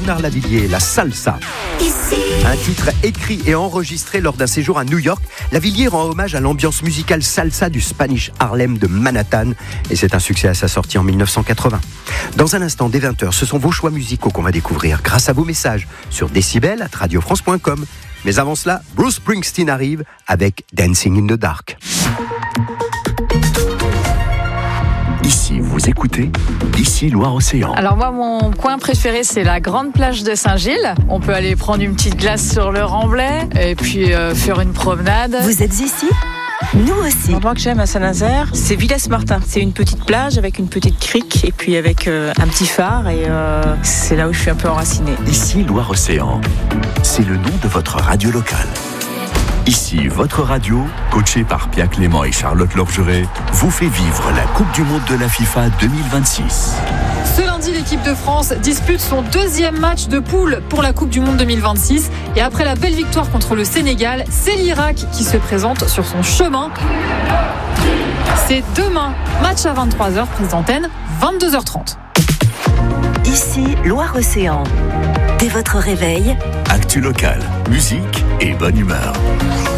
Bernard Lavilliers, la salsa. Un titre écrit et enregistré lors d'un séjour à New York. Lavilliers rend hommage à l'ambiance musicale salsa du Spanish Harlem de Manhattan. Et c'est un succès à sa sortie en 1980. Dans un instant, dès 20h, ce sont vos choix musicaux qu'on va découvrir grâce à vos messages sur decibel@radiofrance.com. Mais avant cela, Bruce Springsteen arrive avec Dancing in the Dark. Ici, vous écoutez Ici Loire-Océan. Alors moi, mon coin préféré, c'est la grande plage de Saint-Gilles. On peut aller prendre une petite glace sur le remblai et puis faire une promenade. Vous êtes ici ? Nous aussi. L'endroit que j'aime à Saint-Nazaire, c'est Villers-Martin. C'est une petite plage avec une petite crique et puis avec un petit phare et c'est là où je suis un peu enracinée. Ici Loire-Océan, c'est le nom de votre radio locale. Ici, votre radio, coachée par Pierre Clément et Charlotte Lorgeret, vous fait vivre la Coupe du Monde de la FIFA 2026. Ce lundi, l'équipe de France dispute son deuxième match de poule pour la Coupe du Monde 2026. Et après la belle victoire contre le Sénégal, c'est l'Irak qui se présente sur son chemin. C'est demain, match à 23h, prise d'antenne, 22h30. Ici, Loire-Océan. Dès votre réveil, Actu locale, musique et bonne humeur.